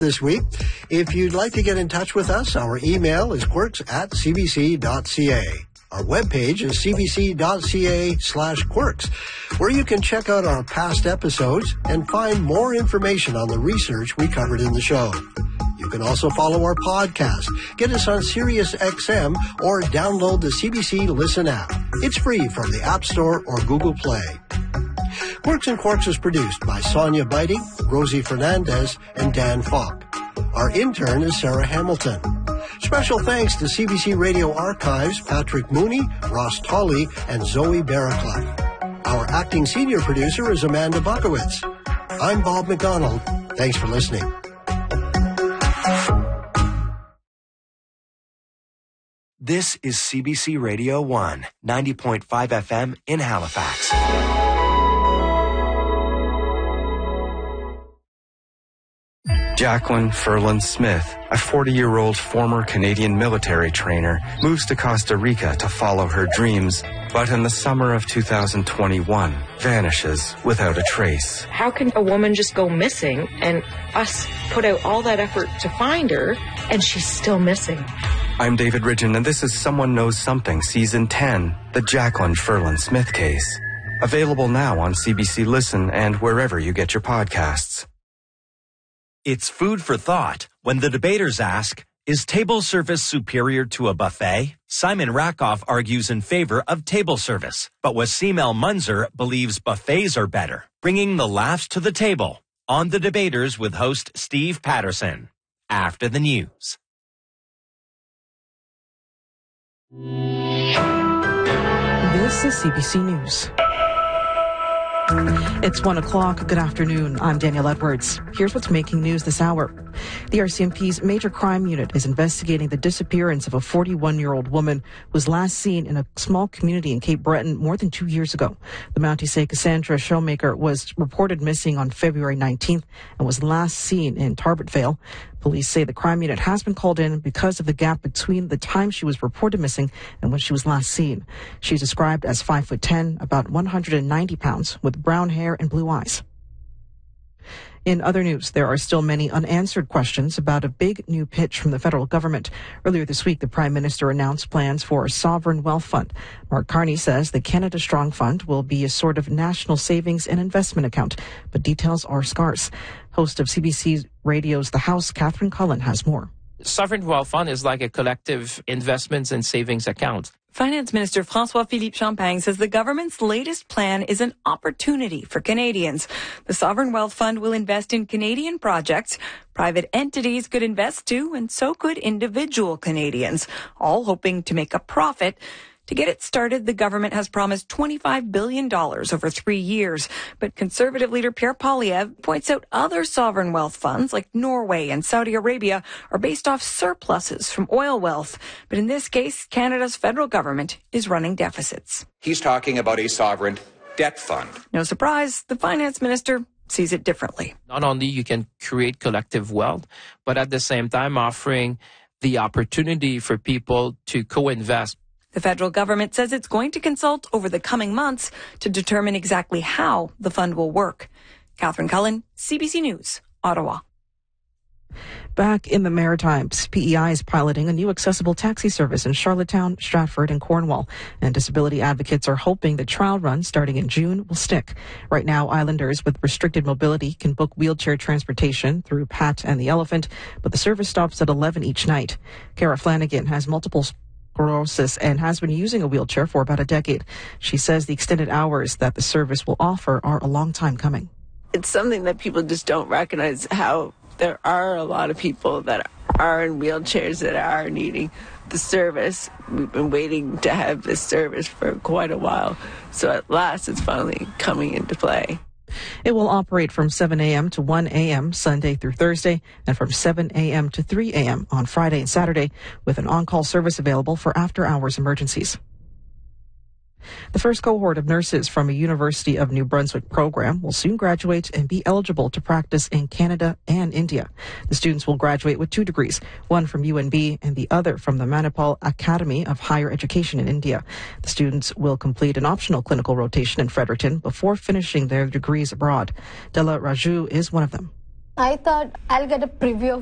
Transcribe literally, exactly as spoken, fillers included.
This week. If you'd like to get in touch with us, our email is quirks at c b c dot c a. Our webpage is c b c dot c a slash quirks, where you can check out our past episodes and find more information on the research we covered in the show. You can also follow our podcast, get us on Sirius X M, or download the C B C Listen app. It's free from the App Store or Google Play. Quirks and Quarks is produced by Sonia Biting, Rosie Fernandez, and Dan Falk. Our intern is Sarah Hamilton. Special thanks to C B C Radio Archives, Patrick Mooney, Ross Tolley, and Zoe Barraclough. Our acting senior producer is Amanda Buckowitz. I'm Bob McDonald. Thanks for listening. This is C B C Radio one, ninety point five F M in Halifax. Jacqueline Ferland Smith, a forty-year-old former Canadian military trainer, moves to Costa Rica to follow her dreams, but in the summer of two thousand twenty-one, vanishes without a trace. How can a woman just go missing and us put out all that effort to find her and she's still missing? I'm David Ridgen, and this is Someone Knows Something, Season ten, the Jacqueline Ferland Smith case. Available now on C B C Listen and wherever you get your podcasts. It's food for thought when the debaters ask, is table service superior to a buffet? Simon Rakoff argues in favor of table service, but Wasim El-Munzer believes buffets are better, bringing the laughs to the table. On The Debaters with host Steve Patterson. After the news. This is C B C News. It's one o'clock. Good afternoon. I'm Danielle Edwards. Here's what's making news this hour. The R C M P's Major Crime Unit is investigating the disappearance of a forty-one-year-old woman who was last seen in a small community in Cape Breton more than two years ago. The Mountie Say Cassandra Showmaker was reported missing on February nineteenth and was last seen in Tarbert Vale. Police say the crime unit has been called in because of the gap between the time she was reported missing and when she was last seen. She's described as five foot ten, about one hundred ninety pounds, with brown hair and blue eyes. In other news, there are still many unanswered questions about a big new pitch from the federal government. Earlier this week, the Prime Minister announced plans for a sovereign wealth fund. Mark Carney says the Canada Strong Fund will be a sort of national savings and investment account, but details are scarce. Host of C B C Radio's The House, Catherine Cullen, has more. Sovereign Wealth Fund is like a collective investments and savings account. Finance Minister François-Philippe Champagne says the government's latest plan is an opportunity for Canadians. The Sovereign Wealth Fund will invest in Canadian projects. Private entities could invest too, and so could individual Canadians, all hoping to make a profit. To get it started, the government has promised twenty-five billion dollars over three years. But Conservative leader Pierre Poilievre points out other sovereign wealth funds like Norway and Saudi Arabia are based off surpluses from oil wealth. But in this case, Canada's federal government is running deficits. He's talking about a sovereign debt fund. No surprise, the finance minister sees it differently. Not only you can create collective wealth, but at the same time offering the opportunity for people to co-invest. The federal government says it's going to consult over the coming months to determine exactly how the fund will work. Catherine Cullen, C B C News, Ottawa. Back in the Maritimes, P E I is piloting a new accessible taxi service in Charlottetown, Stratford, and Cornwall. And disability advocates are hoping the trial run starting in June will stick. Right now, islanders with restricted mobility can book wheelchair transportation through Pat and the Elephant, but the service stops at eleven each night. Kara Flanagan has multiple sclerosis and has been using a wheelchair for about a decade. She says the extended hours that the service will offer are a long time coming. It's something that people just don't recognize, how there are a lot of people that are in wheelchairs that are needing the service. We've been waiting to have this service for quite a while. So at last it's finally coming into play. It will operate from seven a.m. to one a.m. Sunday through Thursday and from seven a.m. to three a.m. on Friday and Saturday, with an on-call service available for after-hours emergencies. The first cohort of nurses from a University of New Brunswick program will soon graduate and be eligible to practice in Canada and India. The students will graduate with two degrees, one from U N B and the other from the Manipal Academy of Higher Education in India. The students will complete an optional clinical rotation in Fredericton before finishing their degrees abroad. Della Raju is one of them. I thought I'll get a preview of